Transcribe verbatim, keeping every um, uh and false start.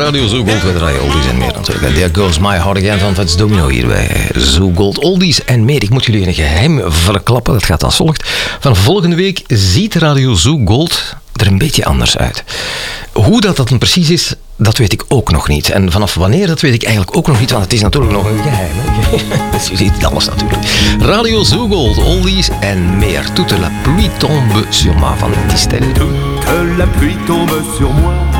Radio Zoo Gold. We draaien oldies en meer natuurlijk. There goes my heart again van Fats Domino hier bij Zoo Gold. Oldies en meer. Ik moet jullie een geheim verklappen. Dat gaat als volgt. Van volgende week ziet Radio Zoo Gold er een beetje anders uit. Hoe dat, dat dan precies is, dat weet ik ook nog niet. En vanaf wanneer, dat weet ik eigenlijk ook nog niet, want het is natuurlijk nog een geheim. Dus je ziet alles natuurlijk. Radio Zoo Gold, oldies en meer. Toute la pluie tombe sur moi van Distel. Toute la pluie tombe sur moi.